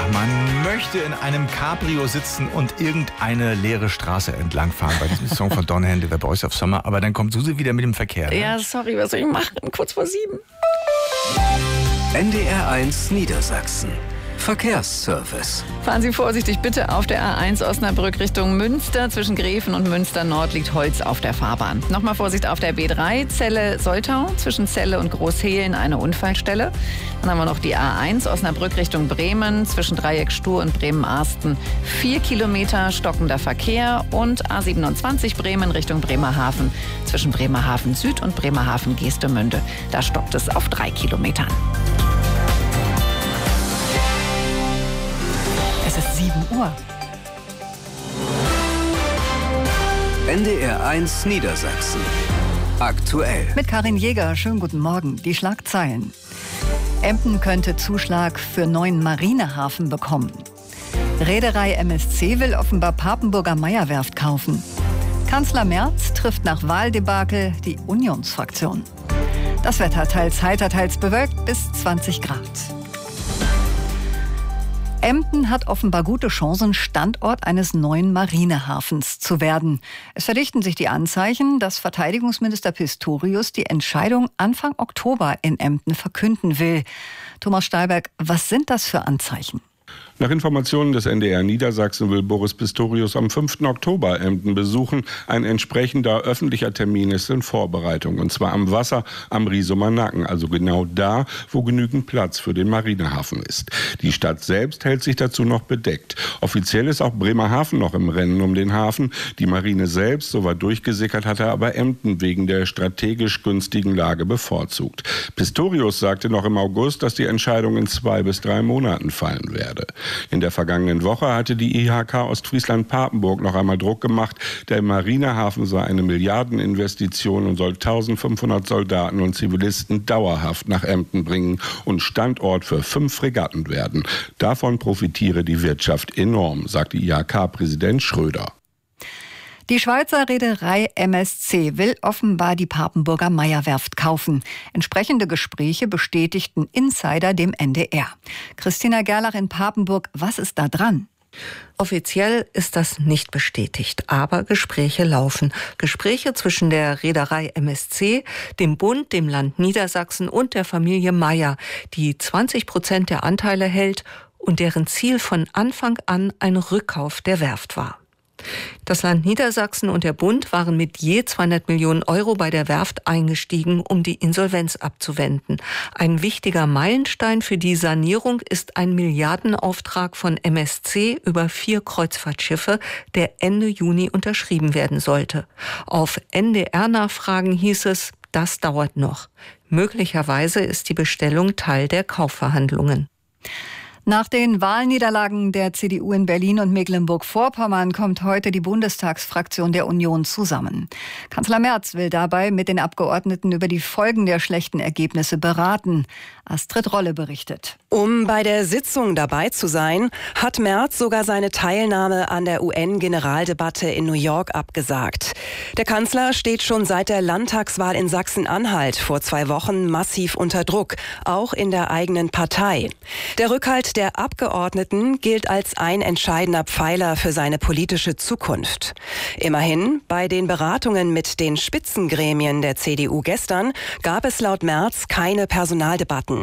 Man möchte in einem Cabrio sitzen und irgendeine leere Straße entlangfahren bei diesem Song von Don Henley, The Boys of Summer. Aber dann kommt Susi wieder mit dem Verkehr. Ne? Ja, sorry, was soll ich machen? Kurz vor 7. NDR1 Niedersachsen. Verkehrsservice. Fahren Sie vorsichtig bitte auf der A1 Osnabrück Richtung Münster. Zwischen Gräfen und Münster Nord liegt Holz auf der Fahrbahn. Nochmal Vorsicht auf der B3 Celle-Soltau. Zwischen Celle und Großhehlen eine Unfallstelle. Dann haben wir noch die A1 Osnabrück Richtung Bremen. Zwischen Dreieck Stur und Bremen-Arsten 4 Kilometer stockender Verkehr. Und A27 Bremen Richtung Bremerhaven. Zwischen Bremerhaven Süd und Bremerhaven Geestemünde. Da stockt es auf 3 Kilometern. Es ist 7 Uhr. NDR1 Niedersachsen. Aktuell. Mit Karin Jäger, schönen guten Morgen. Die Schlagzeilen. Emden könnte Zuschlag für neuen Marinehafen bekommen. Reederei MSC will offenbar Papenburger Meyer-Werft kaufen. Kanzler Merz trifft nach Wahldebakel die Unionsfraktion. Das Wetter teils heiter, teils bewölkt bis 20 Grad. Emden hat offenbar gute Chancen, Standort eines neuen Marinehafens zu werden. Es verdichten sich die Anzeichen, dass Verteidigungsminister Pistorius die Entscheidung Anfang Oktober in Emden verkünden will. Thomas Stahlberg, was sind das für Anzeichen? Nach Informationen des NDR Niedersachsen will Boris Pistorius am 5. Oktober Emden besuchen. Ein entsprechender öffentlicher Termin ist in Vorbereitung. Und zwar am Wasser am Riesumer Nacken, also genau da, wo genügend Platz für den Marinehafen ist. Die Stadt selbst hält sich dazu noch bedeckt. Offiziell ist auch Bremerhaven noch im Rennen um den Hafen. Die Marine selbst, so weit durchgesickert, hatte aber Emden wegen der strategisch günstigen Lage bevorzugt. Pistorius sagte noch im August, dass die Entscheidung in 2 bis 3 Monaten fallen werde. In der vergangenen Woche hatte die IHK Ostfriesland-Papenburg noch einmal Druck gemacht. Der Marinehafen sei eine Milliardeninvestition und soll 1500 Soldaten und Zivilisten dauerhaft nach Emden bringen und Standort für 5 Fregatten werden. Davon profitiere die Wirtschaft enorm, sagte IHK-Präsident Schröder. Die Schweizer Reederei MSC will offenbar die Papenburger Meyer-Werft kaufen. Entsprechende Gespräche bestätigten Insider dem NDR. Christina Gerlach in Papenburg, was ist da dran? Offiziell ist das nicht bestätigt, aber Gespräche laufen. Gespräche zwischen der Reederei MSC, dem Bund, dem Land Niedersachsen und der Familie Meyer, die 20% der Anteile hält und deren Ziel von Anfang an ein Rückkauf der Werft war. Das Land Niedersachsen und der Bund waren mit je 200 Millionen Euro bei der Werft eingestiegen, um die Insolvenz abzuwenden. Ein wichtiger Meilenstein für die Sanierung ist ein Milliardenauftrag von MSC über 4 Kreuzfahrtschiffe, der Ende Juni unterschrieben werden sollte. Auf NDR-Nachfragen hieß es, das dauert noch. Möglicherweise ist die Bestellung Teil der Kaufverhandlungen. Nach den Wahlniederlagen der CDU in Berlin und Mecklenburg-Vorpommern kommt heute die Bundestagsfraktion der Union zusammen. Kanzler Merz will dabei mit den Abgeordneten über die Folgen der schlechten Ergebnisse beraten. Astrid Rolle berichtet. Um bei der Sitzung dabei zu sein, hat Merz sogar seine Teilnahme an der UN-Generaldebatte in New York abgesagt. Der Kanzler steht schon seit der Landtagswahl in Sachsen-Anhalt vor 2 Wochen massiv unter Druck, auch in der eigenen Partei. Der Rückhalt der Abgeordneten gilt als ein entscheidender Pfeiler für seine politische Zukunft. Immerhin, bei den Beratungen mit den Spitzengremien der CDU gestern gab es laut Merz keine Personaldebatten.